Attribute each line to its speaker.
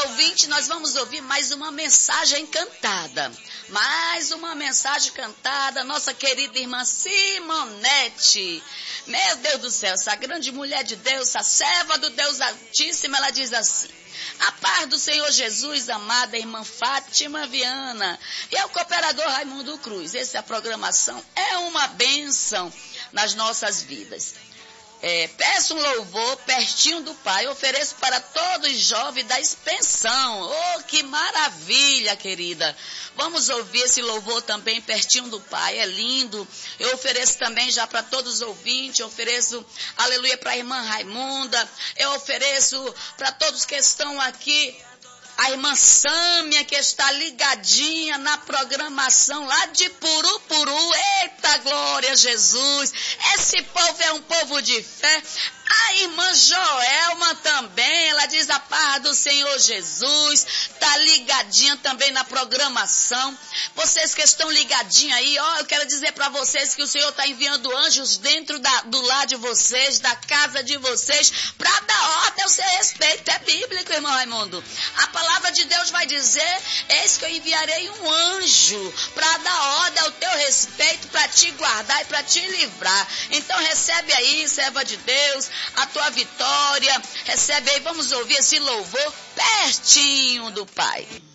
Speaker 1: ouvinte, nós vamos ouvir mais uma mensagem cantada. Mais uma mensagem cantada, nossa querida irmã Simonete. Meu Deus do céu, essa grande mulher de Deus, a serva do Deus Altíssimo, ela diz assim: a paz do Senhor Jesus, amada irmã Fátima Viana e ao cooperador Raimundo Cruz. Essa programação é uma bênção nas nossas vidas. Peço um louvor pertinho do Pai, ofereço para todos os jovens da expensão. Oh, que maravilha, querida. Vamos ouvir esse louvor também pertinho do Pai, é lindo. Eu ofereço também já para todos os ouvintes, eu ofereço, aleluia, para a irmã Raimunda, eu ofereço para todos que estão aqui, a irmã Sâmia, que está ligadinha na programação lá de Purupuru. Eita, glória a Jesus! Esse povo é um povo de fé. A irmã Joelma também, ela diz a paz do Senhor Jesus, está ligadinha também na programação. Vocês que estão ligadinhos aí, ó, eu quero dizer para vocês que o Senhor está enviando anjos dentro do lar de vocês, da casa de vocês, para dar ordem ao seu respeito. É bíblico, irmão Raimundo. A palavra de Deus vai dizer: eis que eu enviarei um anjo para dar ordem ao teu respeito, para te guardar e para te livrar. Então recebe aí, serva de Deus, a tua vitória. Recebe aí, vamos ouvir esse louvor pertinho do Pai.